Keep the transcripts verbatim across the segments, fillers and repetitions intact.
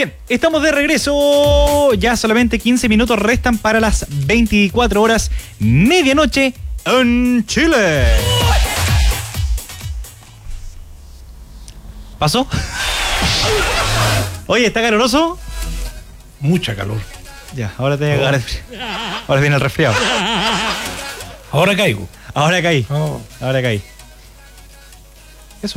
Bien, estamos de regreso. Ya solamente quince minutos restan para las veinticuatro horas, medianoche en Chile. ¿Pasó? Oye, ¿está caloroso? Mucha calor. Ya, ahora te oh. ahora, ahora viene el resfriado. Ahora caigo. Ahora caí. Oh. Ahora caí. Eso.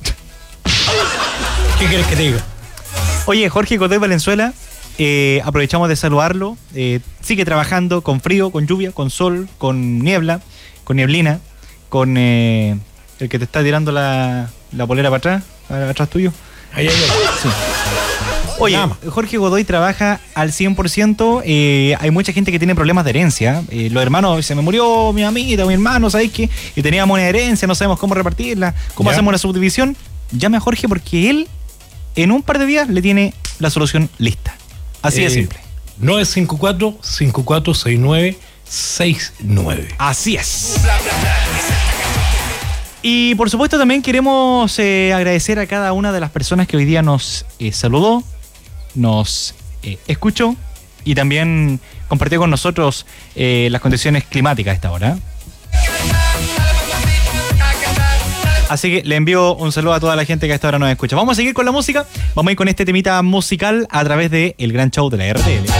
¿Qué quieres que te diga? Oye, Jorge Godoy Valenzuela, eh, aprovechamos de saludarlo. Eh, sigue trabajando con frío, con lluvia, con sol, con niebla, con nieblina, con eh, el que te está tirando la, la polera para atrás, para atrás tuyo. Ahí, ahí, ahí. Sí. Oye, Jorge Godoy trabaja al cien por ciento. Eh, hay mucha gente que tiene problemas de herencia. Eh, los hermanos, se me murió mi amiguita, mi hermano, ¿sabes qué? Y teníamos una herencia, no sabemos cómo repartirla, cómo ¿Ya? hacemos una subdivisión. Llame a Jorge porque él, en un par de días, le tiene la solución lista. Así eh, de simple. nueve cinco cuatro, cinco cuatro seis nueve, seis nueve. Así es. Y por supuesto también queremos eh, agradecer a cada una de las personas que hoy día nos eh, saludó, nos eh, escuchó y también compartió con nosotros eh, las condiciones climáticas a esta hora. Así que le envío un saludo a toda la gente que a esta hora nos escucha. Vamos a seguir con la música, vamos a ir con este temita musical a través de El Gran Show de la R T L.